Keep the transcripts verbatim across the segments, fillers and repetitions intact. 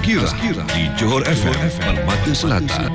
Tazkirah di Johor F M Permata Selatan.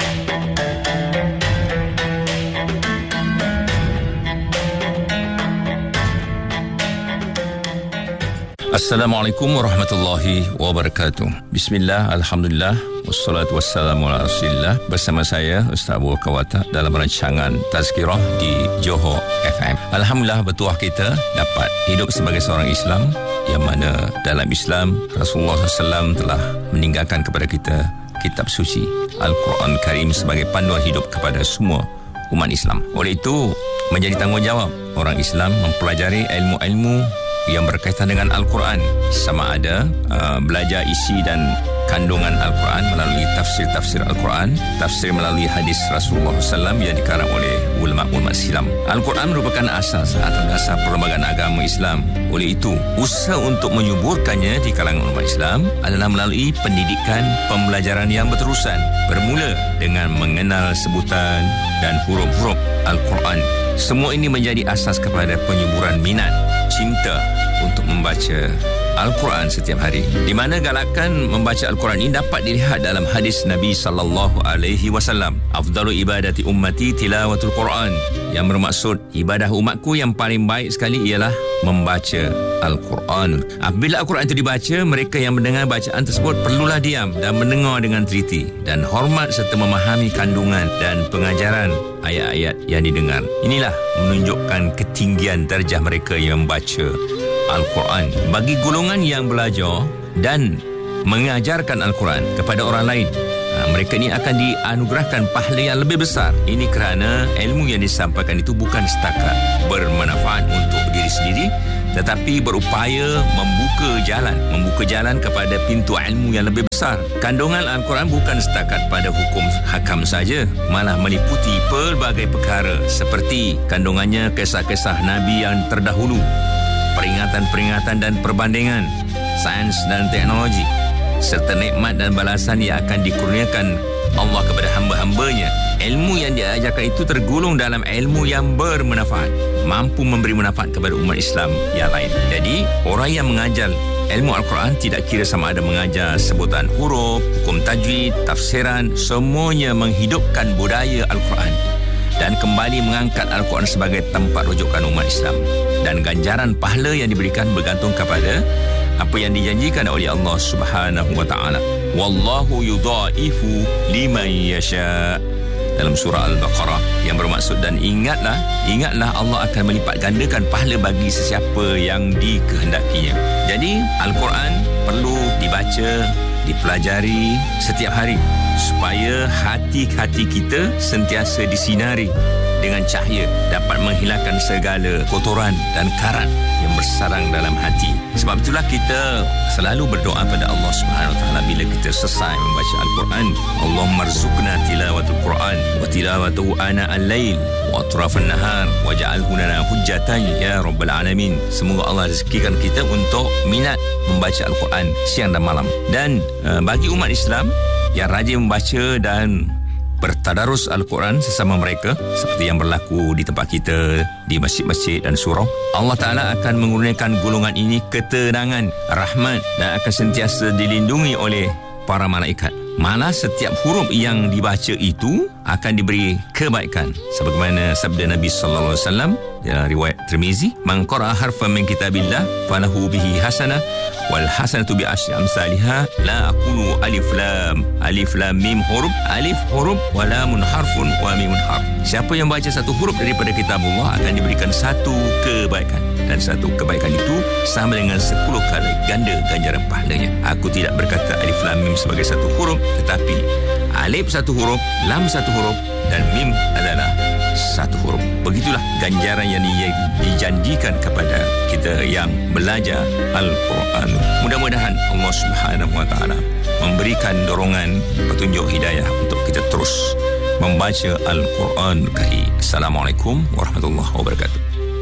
Assalamualaikum warahmatullahi wabarakatuh. Bismillah, alhamdulillah, wassalatu wassalamu ala rasulillah. Bersama saya Ustaz Abu Kawata dalam rancangan Tazkirah di Johor F M. Alhamdulillah, bertuah kita dapat hidup sebagai seorang Islam, yang mana dalam Islam Rasulullah sallallahu alaihi wasallam telah meninggalkan kepada kita kitab suci Al-Quran Karim sebagai panduan hidup kepada semua umat Islam. Oleh itu, menjadi tanggungjawab orang Islam mempelajari ilmu-ilmu yang berkaitan dengan Al-Quran, sama ada uh, belajar isi dan kandungan Al-Quran melalui tafsir-tafsir Al-Quran, tafsir melalui hadis Rasulullah sallallahu alaihi wasallam yang dikarang oleh ulama-ulama Islam. Al-Quran merupakan asas atau dasar perlembagaan agama Islam. Oleh itu, usaha untuk menyuburkannya di kalangan umat Islam adalah melalui pendidikan pembelajaran yang berterusan, bermula dengan mengenal sebutan dan huruf-huruf Al-Quran. Semua ini menjadi asas kepada penyuburan minat, cinta untuk membaca Al-Quran setiap hari, di mana galakan membaca Al-Quran ini dapat dilihat dalam hadis Nabi sallallahu alaihi wasallam. Afdalu ibadati ummati tilawatul Quran, yang bermaksud ibadah umatku yang paling baik sekali ialah membaca Al-Quran. Apabila Al-Quran itu dibaca, mereka yang mendengar bacaan tersebut perlulah diam dan mendengar dengan teliti dan hormat serta memahami kandungan dan pengajaran ayat-ayat yang didengar. Inilah menunjukkan ketinggian darjah mereka yang membaca Al-Quran. Bagi golongan yang belajar dan mengajarkan Al-Quran kepada orang lain, mereka ini akan dianugerahkan pahala yang lebih besar. Ini kerana ilmu yang disampaikan itu bukan setakat bermanfaat untuk diri sendiri, tetapi berupaya membuka jalan, membuka jalan kepada pintu ilmu yang lebih besar. Kandungan Al-Quran bukan setakat pada hukum hakam saja, malah meliputi pelbagai perkara seperti kandungannya kisah-kisah Nabi yang terdahulu, peringatan-peringatan dan perbandingan, sains dan teknologi, serta nikmat dan balasan yang akan dikurniakan Allah kepada hamba-hambanya. Ilmu yang diajarkan itu tergolong dalam ilmu yang bermanfaat, mampu memberi manfaat kepada umat Islam yang lain. Jadi, orang yang mengajar ilmu Al-Quran tidak kira sama ada mengajar sebutan huruf, hukum tajwid, tafsiran, semuanya menghidupkan budaya Al-Quran dan kembali mengangkat Al-Quran sebagai tempat rujukan umat Islam. Dan ganjaran pahala yang diberikan bergantung kepada apa yang dijanjikan oleh Allah Subhanahu wa taala. Wallahu yudha'ifu liman yasha, dalam surah Al-Baqarah, yang bermaksud dan ingatlah, ingatlah Allah akan melipat gandakan pahala bagi sesiapa yang dikehendakinya. Jadi Al-Quran perlu dibaca, dipelajari setiap hari supaya hati-hati kita sentiasa disinari dengan cahaya, dapat menghilangkan segala kotoran dan karat yang bersarang dalam hati. Sebab itulah kita selalu berdoa pada Allah Subhanahu wa taala bila kita selesai membaca Al-Quran. Allahumma rzuqna tilawatul Quran wa tilawatuhu ana al-lail wa atrafan nahar waj'alhu lana hujjatan ya rabbal alamin. Semoga Allah rezekikan kita untuk minat membaca Al-Quran siang dan malam. Dan uh, bagi umat Islam yang rajin membaca dan bertadarus Al-Quran sesama mereka, seperti yang berlaku di tempat kita, di masjid-masjid dan surau, Allah Ta'ala akan mengurniakan golongan ini ketenangan, rahmat, dan akan sentiasa dilindungi oleh para malaikat. Malah setiap huruf yang dibaca itu akan diberi kebaikan, sebagaimana sabda Nabi sallallahu alaihi wasallam dalam riwayat Tirmizi, man qara'a harfan min kitabillah falahu bihi hasanah wal hasanatu bi asyri amsalha la aqulu alif lam alif lam mim huruf alif huruf wa lamun harfun wa mimun harf. Siapa yang baca satu huruf daripada kitabullah akan diberikan satu kebaikan, dan satu kebaikan itu sama dengan sepuluh kali ganda ganjaran pahalanya. Aku tidak berkata alif lam mim sebagai satu huruf, tetapi alif satu huruf, lam satu huruf, dan mim adalah satu huruf. Begitulah ganjaran yang dijanjikan kepada kita yang belajar Al-Quran. Mudah-mudahan Allah Subhanahu wa taala memberikan dorongan, petunjuk hidayah untuk kita terus membaca Al-Quran Karim. Assalamualaikum warahmatullahi wabarakatuh.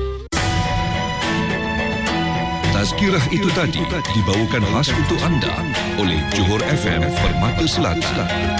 Tazkirah itu tadi dibawakan khas untuk anda oleh Johor F M Permata Selatan.